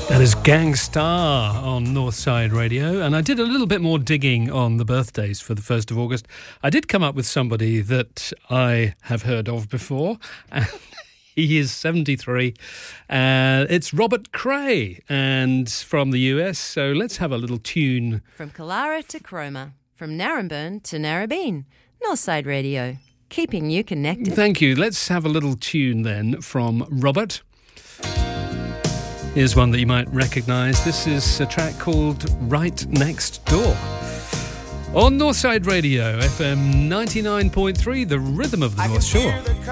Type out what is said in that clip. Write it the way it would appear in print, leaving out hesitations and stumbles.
That is Gang Starr on Northside Radio, and I did a little bit more digging on the birthdays for the 1st of August. I did come up with somebody that I have heard of before, and he is 73. It's Robert Cray, and from the US, so let's have a little tune. From Kalara to Cromer, from Narrabeen to Narrabeen, Northside Radio, keeping you connected. Thank you. Let's have a little tune then from Robert. Here's one that you might recognise. This is a track called Right Next Door. On Northside Radio, FM 99.3, the rhythm of the North Shore.